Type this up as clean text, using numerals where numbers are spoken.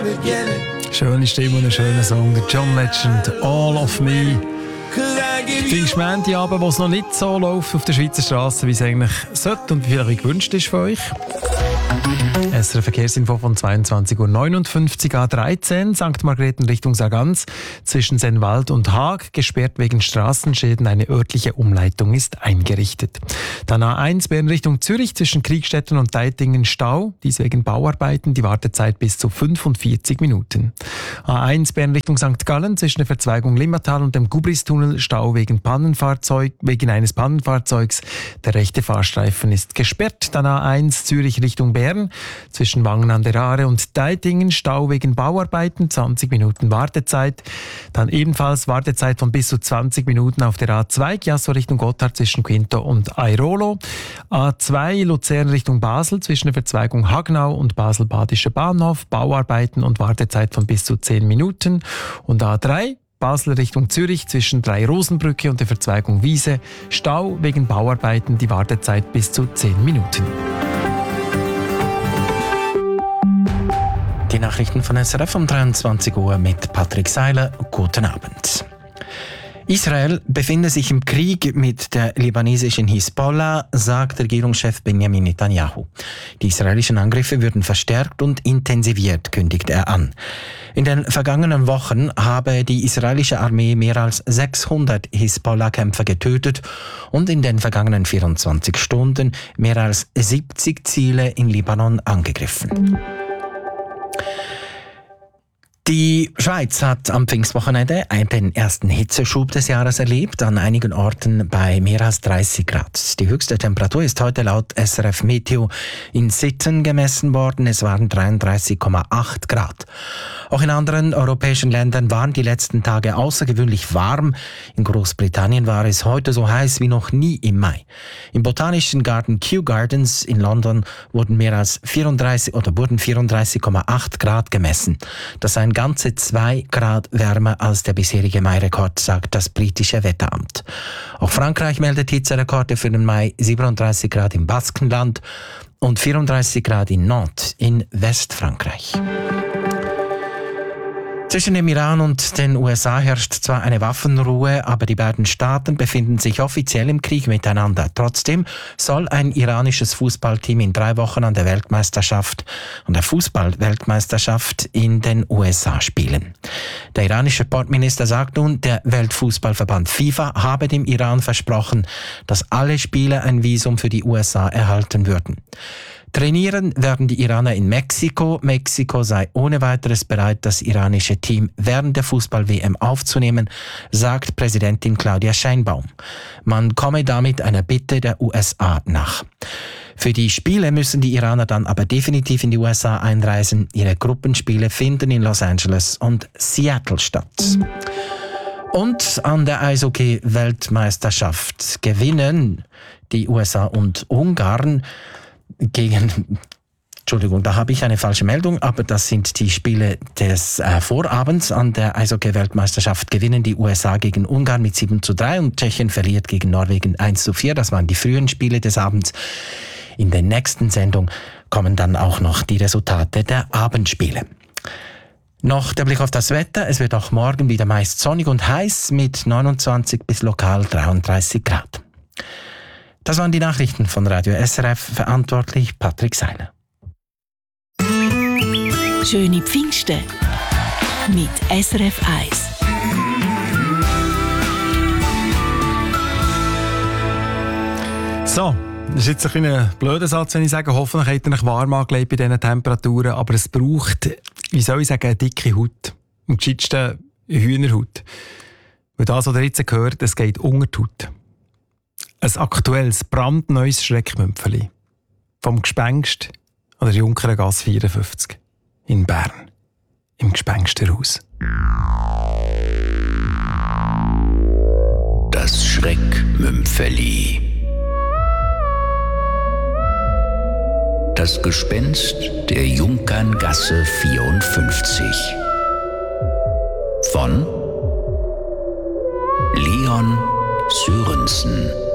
Schöne Stimme und ein schöner Song. Der John Legend, All of Me. Pfingstmänti-Abend, wo es noch nicht so läuft auf der Schweizer Straße, wie es eigentlich sollte und wie viel gewünscht ist für euch. SRF Verkehrsinfo von 22.59 Uhr A13, St. Margrethen Richtung Sargans, zwischen Sennwald und Haag, gesperrt wegen Straßenschäden. Eine örtliche Umleitung ist eingerichtet. Dann A1 Bern Richtung Zürich, zwischen Kriegstetten und Deitingen Stau, dies wegen Bauarbeiten, die Wartezeit bis zu 45 Minuten. A1 Bern Richtung St. Gallen, zwischen der Verzweigung Limmatal und dem Gubristunnel, Stau wegen eines Pannenfahrzeugs. Der rechte Fahrstreifen ist gesperrt. Dann A1 Zürich Richtung Bern, zwischen Wangen an der Aare und Deitingen, Stau wegen Bauarbeiten, 20 Minuten Wartezeit. Dann ebenfalls Wartezeit von bis zu 20 Minuten auf der A2, Chiasso Richtung Gotthard zwischen Quinto und Airolo. A2 Luzern Richtung Basel, zwischen der Verzweigung Hagnau und Basel-Badischer Bahnhof, Bauarbeiten und Wartezeit von bis zu 10 Minuten. Und A3 Basel Richtung Zürich, zwischen Drei-Rosenbrücke und der Verzweigung Wiese, Stau wegen Bauarbeiten, die Wartezeit bis zu 10 Minuten. Die Nachrichten von SRF um 23 Uhr mit Patrick Seiler. Guten Abend. Israel befinde sich im Krieg mit der libanesischen Hisbollah, sagt Regierungschef Benjamin Netanyahu. Die israelischen Angriffe würden verstärkt und intensiviert, kündigt er an. In den vergangenen Wochen habe die israelische Armee mehr als 600 Hisbollah-Kämpfer getötet und in den vergangenen 24 Stunden mehr als 70 Ziele in Libanon angegriffen. Die Schweiz hat am Pfingstwochenende den ersten Hitzeschub des Jahres erlebt, an einigen Orten bei mehr als 30 Grad. Die höchste Temperatur ist heute laut SRF Meteo in Sitten gemessen worden. Es waren 33,8 Grad. Auch in anderen europäischen Ländern waren die letzten Tage außergewöhnlich warm. In Großbritannien war es heute so heiß wie noch nie im Mai. Im botanischen Garten Kew Gardens in London wurden 34,8 Grad gemessen. Das seien ganze 2 Grad wärmer als der bisherige Mai-Rekord, sagt das britische Wetteramt. Auch Frankreich meldet Hitzerekorde für den Mai: 37 Grad im Baskenland und 34 Grad in Nantes in Westfrankreich. Zwischen dem Iran und den USA herrscht zwar eine Waffenruhe, aber die beiden Staaten befinden sich offiziell im Krieg miteinander. Trotzdem soll ein iranisches Fußballteam in 3 Wochen an der Fußball-Weltmeisterschaft in den USA spielen. Der iranische Sportminister sagt nun, der Weltfußballverband FIFA habe dem Iran versprochen, dass alle Spieler ein Visum für die USA erhalten würden. Trainieren werden die Iraner in Mexiko. Mexiko sei ohne weiteres bereit, das iranische Team während der Fußball-WM aufzunehmen, sagt Präsidentin Claudia Sheinbaum. Man komme damit einer Bitte der USA nach. Für die Spiele müssen die Iraner dann aber definitiv in die USA einreisen. Ihre Gruppenspiele finden in Los Angeles und Seattle statt. Und an der Eishockey-Weltmeisterschaft gewinnen die USA und Ungarn da habe ich eine falsche Meldung, aber das sind die Spiele des Vorabends. An der Eishockey-Weltmeisterschaft gewinnen die USA gegen Ungarn mit 7:3 und Tschechien verliert gegen Norwegen 1:4. Das waren die frühen Spiele des Abends. In der nächsten Sendung kommen dann auch noch die Resultate der Abendspiele. Noch der Blick auf das Wetter. Es wird auch morgen wieder meist sonnig und heiß mit 29 bis lokal 33 Grad. Das waren die Nachrichten von Radio SRF, verantwortlich Patrick Seiler. Schöne Pfingsten mit SRF 1. So, das ist jetzt ein kleiner blöder Satz, wenn ich sage, hoffentlich habt ihr euch warm angelegt bei diesen Temperaturen, aber es braucht, eine dicke Haut. Am gescheitsten Hühnerhaut. Weil das, was ihr jetzt gehört, es geht unter die Haut. Ein aktuelles, brandneues Schreckmümpfeli. Vom Gespenst an der Junkerengasse 54 in Bern. Im Gespensterhaus. Das Schreckmümpfeli. Das Gespenst der Junkerngasse 54. Von Leon Sörensen.